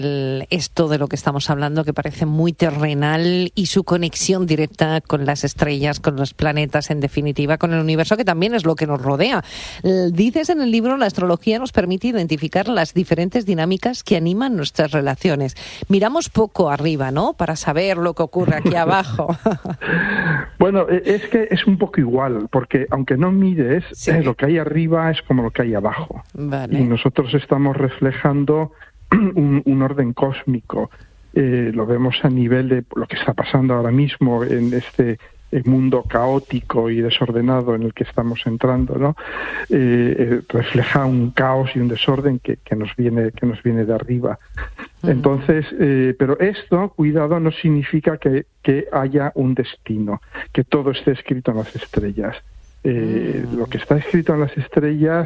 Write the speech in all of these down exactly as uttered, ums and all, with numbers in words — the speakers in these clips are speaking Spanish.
esto de lo que estamos hablando, que parece muy terrenal, y su conexión directa con las estrellas, con los planetas, en definitiva, con el universo, que también es lo que nos rodea. Dices en el libro, la astrología nos permite identificar las diferentes dinámicas que animan nuestras relaciones. Miramos poco arriba, ¿no?, para saber lo que ocurre aquí abajo. Bueno, es que es un poco igual, porque aunque no mires, sí. eh, lo que hay arriba es como lo que hay abajo. Vale. Y nosotros estamos reflejando Un, un orden cósmico. Eh, lo vemos a nivel de lo que está pasando ahora mismo en este mundo caótico y desordenado en el que estamos entrando, ¿no? Eh, eh, refleja un caos y un desorden que, que nos viene que nos viene de arriba. Uh-huh. Entonces, eh, pero esto, cuidado, no significa que, que haya un destino, que todo esté escrito en las estrellas. Eh, uh-huh. Lo que está escrito en las estrellas,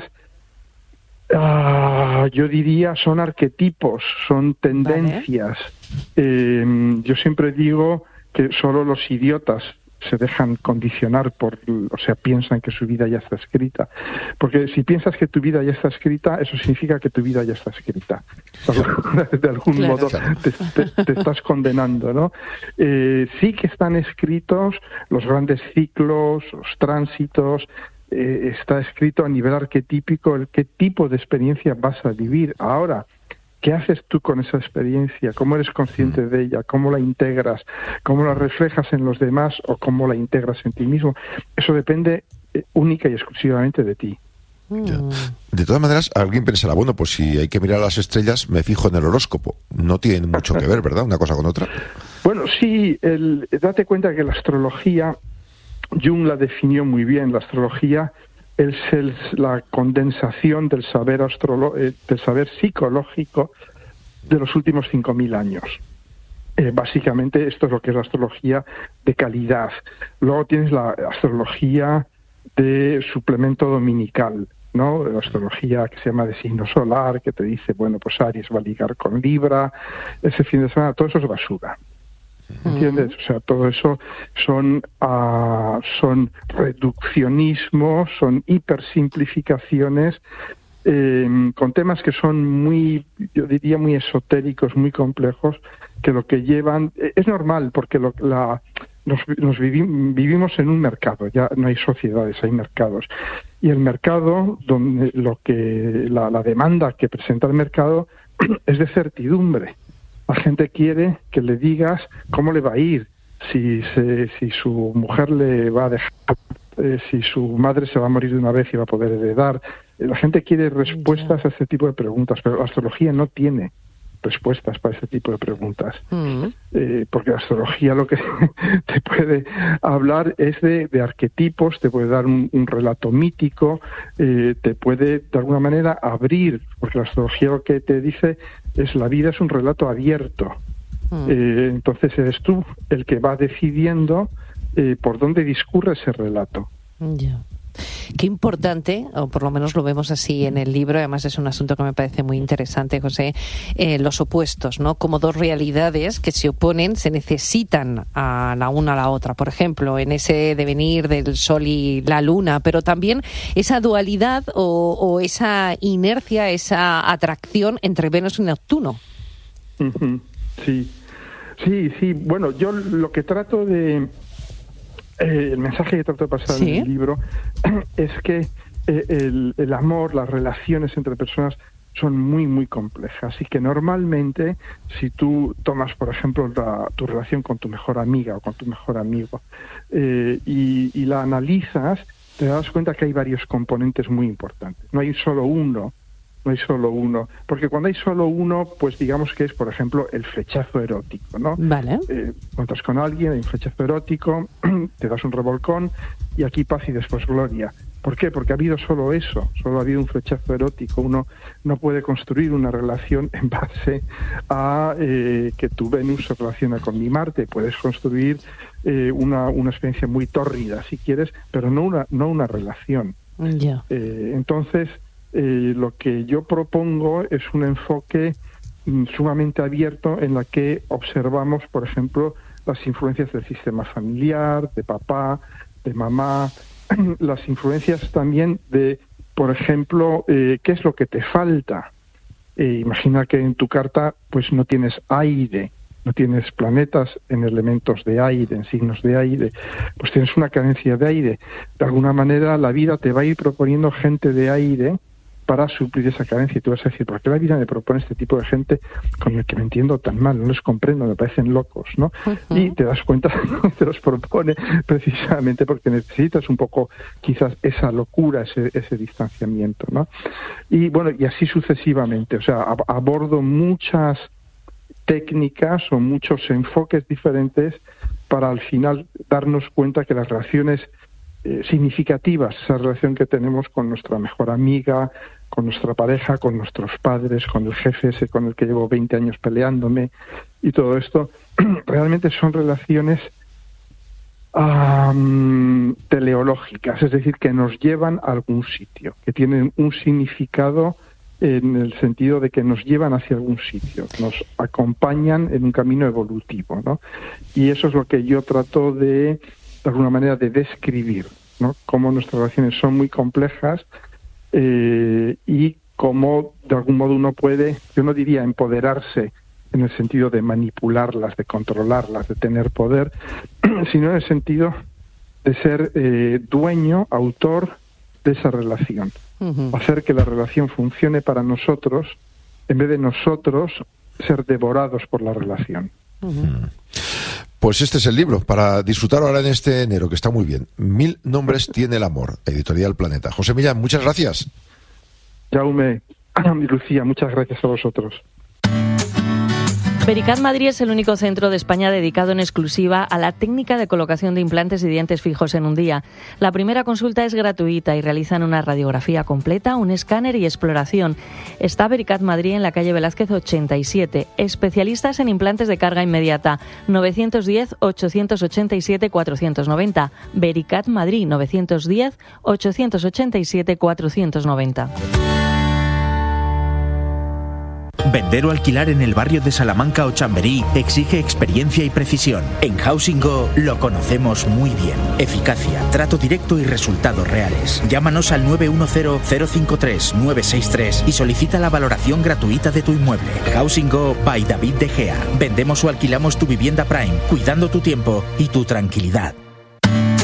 Uh, yo diría son arquetipos, son tendencias. Vale. Eh, yo siempre digo que solo los idiotas se dejan condicionar por, o sea, piensan que su vida ya está escrita. Porque si piensas que tu vida ya está escrita, eso significa que tu vida ya está escrita. De algún claro. modo te, te, te estás condenando, ¿no? Eh, sí que están escritos los grandes ciclos, los tránsitos. Eh, está escrito a nivel arquetípico el qué tipo de experiencia vas a vivir. Ahora, ¿qué haces tú con esa experiencia? ¿Cómo eres consciente de ella? ¿Cómo la integras? ¿Cómo la reflejas en los demás o cómo la integras en ti mismo? Eso depende eh, única y exclusivamente de ti. Ya. De todas maneras, alguien pensará, bueno, pues si hay que mirar las estrellas, me fijo en el horóscopo. No tiene mucho que ver, ¿verdad? Una cosa con otra. Bueno, sí, el, date cuenta que la astrología, Jung la definió muy bien. La astrología es el, la condensación del saber astrolo- eh, del saber psicológico de los últimos cinco mil años. Eh, básicamente esto es lo que es la astrología de calidad. Luego tienes la astrología de suplemento dominical, ¿no? La astrología que se llama de signo solar, que te dice, bueno, pues Aries va a ligar con Libra ese fin de semana. Todo eso es basura. ¿Entiendes? O sea, todo eso son uh, son reduccionismos, son hipersimplificaciones eh, con temas que son muy, yo diría, muy esotéricos, muy complejos, que lo que llevan eh, es normal, porque lo, la, nos, nos vivi- vivimos en un mercado, ya no hay sociedades, hay mercados, y el mercado, donde lo que la, la demanda que presenta el mercado es de certidumbre. La gente quiere que le digas cómo le va a ir, si se, si su mujer le va a dejar, eh, si su madre se va a morir de una vez y va a poder heredar. La gente quiere respuestas yeah. a este tipo de preguntas, pero la astrología no tiene respuestas para ese tipo de preguntas. Mm. Eh, porque la astrología lo que te puede hablar es de, de arquetipos, te puede dar un, un relato mítico, eh, te puede de alguna manera abrir, porque la astrología lo que te dice es la vida es un relato abierto. Mm. Eh, entonces eres tú el que va decidiendo eh, por dónde discurre ese relato. Ya. Yeah. Qué importante, o por lo menos lo vemos así en el libro, además es un asunto que me parece muy interesante, José, eh, los opuestos, ¿no? Como dos realidades que se oponen, se necesitan a la una a la otra. Por ejemplo, en ese devenir del Sol y la Luna, pero también esa dualidad o, o esa inercia, esa atracción entre Venus y Neptuno. Uh-huh. Sí, sí, sí. Bueno, yo lo que trato de... Eh, el mensaje que trato de pasar ¿Sí? en el libro es que eh, el, el amor, las relaciones entre personas son muy, muy complejas y que normalmente si tú tomas, por ejemplo, la, tu relación con tu mejor amiga o con tu mejor amigo eh, y, y la analizas, te das cuenta que hay varios componentes muy importantes. No hay solo uno, no hay solo uno, porque cuando hay solo uno, pues digamos que es, por ejemplo, el flechazo erótico, ¿no? Vale. Eh, cuentas con alguien, hay un flechazo erótico, te das un revolcón y aquí paz y después gloria. ¿Por qué? Porque ha habido solo eso, solo ha habido un flechazo erótico. Uno no puede construir una relación en base a eh, que tu Venus se relaciona con mi Marte. Puedes construir eh, una, una experiencia muy tórrida, si quieres, pero no una, no una relación. Yeah. Eh, entonces, eh, lo que yo propongo es un enfoque mm, sumamente abierto en la que observamos, por ejemplo, las influencias del sistema familiar, de papá, de mamá, las influencias también de, por ejemplo, eh, qué es lo que te falta. Eh, imagina que en tu carta pues no tienes aire, no tienes planetas en elementos de aire, en signos de aire, pues tienes una carencia de aire. De alguna manera la vida te va a ir proponiendo gente de aire para suplir esa carencia. Y tú vas a decir, ¿por qué la vida me propone este tipo de gente con el que me entiendo tan mal? No los comprendo, me parecen locos, ¿no? Uh-huh. Y te das cuenta que te los propone precisamente porque necesitas un poco quizás esa locura, ese, ese distanciamiento, ¿no? Y bueno, y así sucesivamente. O sea, ab- abordo muchas técnicas o muchos enfoques diferentes para al final darnos cuenta que las relaciones eh, significativas, esa relación que tenemos con nuestra mejor amiga, con nuestra pareja, con nuestros padres, con el jefe ese con el que llevo veinte años peleándome y todo esto, realmente son relaciones um, teleológicas, es decir, que nos llevan a algún sitio, que tienen un significado en el sentido de que nos llevan hacia algún sitio, nos acompañan en un camino evolutivo, ¿no? Y eso es lo que yo trato de, de alguna manera, de describir, ¿no? Cómo nuestras relaciones son muy complejas eh, y cómo, de algún modo, uno puede, yo no diría empoderarse en el sentido de manipularlas, de controlarlas, de tener poder, sino en el sentido de ser eh, dueño, autor de esa relación. Uh-huh. Hacer que la relación funcione para nosotros, en vez de nosotros ser devorados por la relación. Uh-huh. Pues este es el libro para disfrutar ahora en este enero, que está muy bien. Mil nombres tiene el amor, Editorial Planeta. José Millán, muchas gracias. Jaume y Lucía, muchas gracias a vosotros. Vericat Madrid es el único centro de España dedicado en exclusiva a la técnica de colocación de implantes y dientes fijos en un día. La primera consulta es gratuita y realizan una radiografía completa, un escáner y exploración. Está Vericat Madrid en la calle Velázquez ochenta y siete. Especialistas en implantes de carga inmediata. nueve uno cero, ocho ocho siete, cuatro nueve cero. Vericat Madrid nueve uno cero, ocho ocho siete, cuatro nueve cero. Vender o alquilar en el barrio de Salamanca o Chamberí exige experiencia y precisión. En Housing Go lo conocemos muy bien. Eficacia, trato directo y resultados reales. Llámanos al nueve uno cero, cero cinco tres, nueve seis tres y solicita la valoración gratuita de tu inmueble. Housing Go by David De Gea. Vendemos o alquilamos tu vivienda Prime, cuidando tu tiempo y tu tranquilidad.